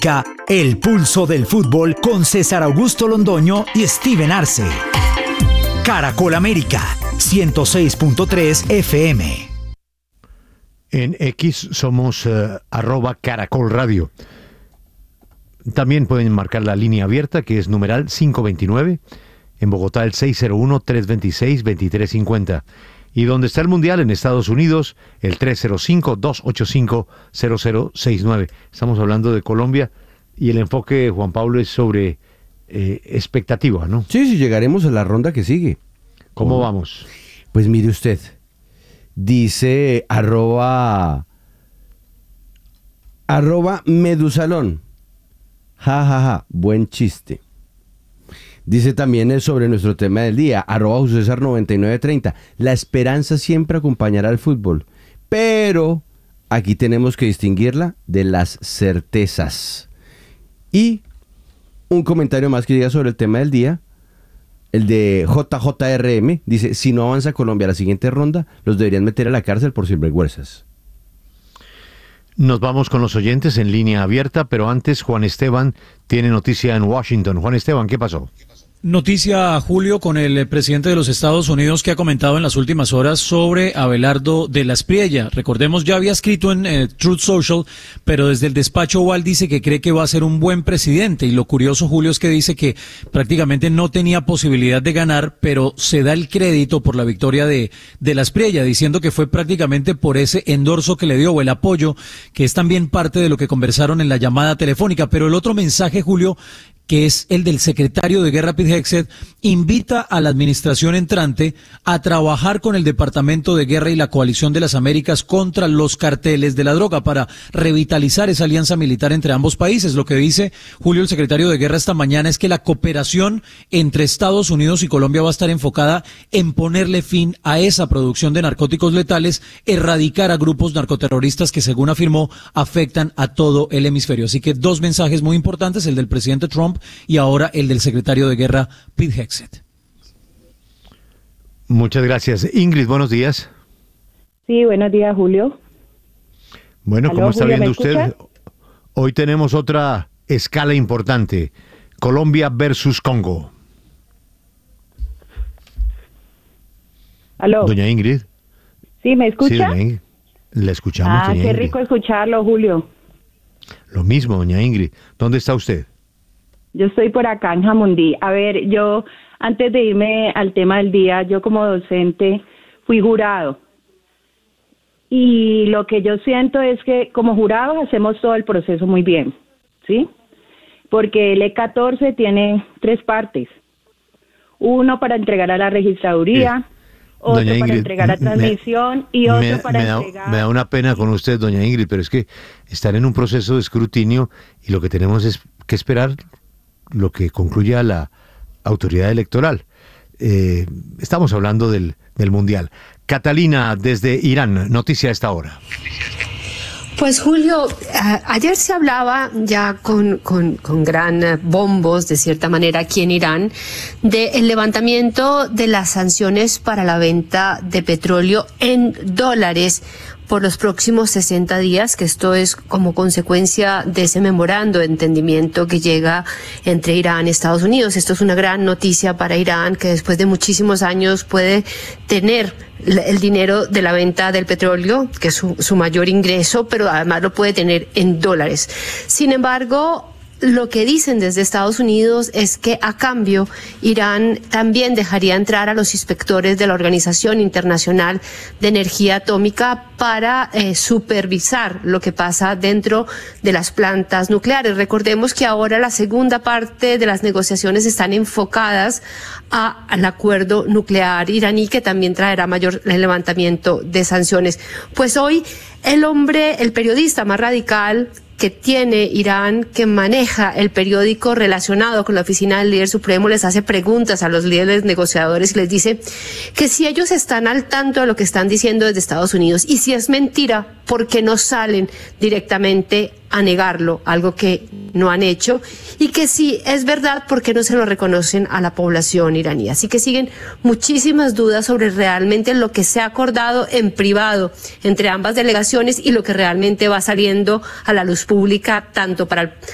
El pulso del fútbol con César Augusto Londoño y Steven Arce. Caracol América, 106.3 FM. En X somos @Caracol Radio. También pueden marcar la línea abierta, que es numeral 529. En Bogotá, el 601-326-2350. Y donde está el Mundial, en Estados Unidos, el 305-285-0069. Estamos hablando de Colombia y el enfoque, Juan Pablo, es sobre expectativa, ¿no? Sí, llegaremos a la ronda que sigue. ¿Cómo vamos? Pues mire usted, dice arroba Medusalón. Ja, buen chiste. Dice también sobre nuestro tema del día, @César9930. La esperanza siempre acompañará al fútbol, pero aquí tenemos que distinguirla de las certezas. Y un comentario más que diga sobre el tema del día, el de JJRM, dice, si no avanza Colombia a la siguiente ronda, los deberían meter a la cárcel por sinvergüenzas. Nos vamos con los oyentes en línea abierta, pero antes Juan Esteban tiene noticia en Washington. Juan Esteban, ¿qué pasó? Noticia, Julio, con el presidente de los Estados Unidos que ha comentado en las últimas horas sobre Abelardo de la Espriella. Recordemos, ya había escrito en Truth Social, pero desde el despacho Oval dice que cree que va a ser un buen presidente. Y lo curioso, Julio, es que dice que prácticamente no tenía posibilidad de ganar, pero se da el crédito por la victoria de la Espriella, diciendo que fue prácticamente por ese endorso que le dio o el apoyo, que es también parte de lo que conversaron en la llamada telefónica. Pero el otro mensaje, Julio, que es el del secretario de Guerra Pete Hegseth, invita a la administración entrante a trabajar con el Departamento de Guerra y la Coalición de las Américas contra los carteles de la droga para revitalizar esa alianza militar entre ambos países. Lo que dice Julio, el secretario de Guerra, esta mañana es que la cooperación entre Estados Unidos y Colombia va a estar enfocada en ponerle fin a esa producción de narcóticos letales, erradicar a grupos narcoterroristas que, según afirmó, afectan a todo el hemisferio. Así que dos mensajes muy importantes, el del presidente Trump y ahora el del secretario de Guerra, Pete Hegseth. Muchas gracias. Ingrid, buenos días. Sí, buenos días, Julio. Bueno, ¿Aló, ¿cómo está Julio, viendo me escucha? usted? Hoy tenemos otra escala importante. Colombia versus Congo. ¿Aló? Doña Ingrid. ¿Sí, me escucha? Sí, doña Ingrid. La escuchamos, doña qué Ingrid. rico escucharlo, Julio. Lo mismo, doña Ingrid. ¿Dónde está usted? Yo estoy por acá en Jamundí. A ver, yo, antes de irme al tema del día, yo como docente fui jurado. Y lo que yo siento es que como jurados hacemos todo el proceso muy bien, ¿sí? Porque el E14 tiene 3 partes. Uno para entregar a la registraduría, otro Doña Ingrid, para entregar a transmisión y otro para entregar... Me da una pena con usted, doña Ingrid, pero es que están en un proceso de escrutinio y lo que tenemos es que esperar lo que concluya la autoridad electoral. Estamos hablando del Mundial. Catalina, desde Irán, noticia a esta hora. Pues Julio, ayer se hablaba ya con gran bombos, de cierta manera, aquí en Irán, del levantamiento de las sanciones para la venta de petróleo en dólares por los próximos 60 días, que esto es como consecuencia de ese memorando de entendimiento que llega entre Irán y Estados Unidos. Esto es una gran noticia para Irán, que después de muchísimos años puede tener el dinero de la venta del petróleo, que es su mayor ingreso, pero además lo puede tener en dólares. Sin embargo, lo que dicen desde Estados Unidos es que a cambio Irán también dejaría entrar a los inspectores de la Organización Internacional de Energía Atómica para supervisar lo que pasa dentro de las plantas nucleares. Recordemos que ahora la segunda parte de las negociaciones están enfocadas al acuerdo nuclear iraní, que también traerá mayor levantamiento de sanciones. Pues hoy el periodista más radical que tiene Irán, que maneja el periódico relacionado con la oficina del líder supremo, les hace preguntas a los líderes negociadores y les dice que si ellos están al tanto de lo que están diciendo desde Estados Unidos y si es mentira, ¿por qué no salen directamente a negarlo, algo que no han hecho? Y que si es verdad, ¿por qué no se lo reconocen a la población iraní? Así que siguen muchísimas dudas sobre realmente lo que se ha acordado en privado entre ambas delegaciones y lo que realmente va saliendo a la luz pública, tanto para el